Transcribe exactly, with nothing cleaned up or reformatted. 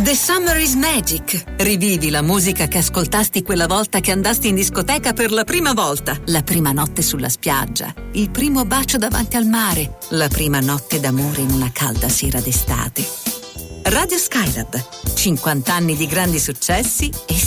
The Summer is Magic. Rivivi la musica che ascoltasti quella volta che andasti in discoteca per la prima volta. La prima notte sulla spiaggia. Il primo bacio davanti al mare. La prima notte d'amore in una calda sera d'estate. Radio Skylab. cinquanta anni di grandi successi e